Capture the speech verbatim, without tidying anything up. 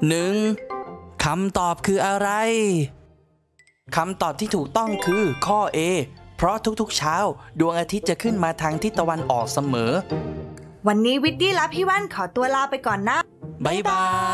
หนึ่งคำตอบคืออะไรคำตอบที่ถูกต้องคือข้อ A เพราะทุกๆเช้าดวงอาทิตย์จะขึ้นมาทางทิศตะวันออกเสมอวันนี้วิดดี้และพี่แว่นขอตัวลาไปก่อนนะบ๊ายบาย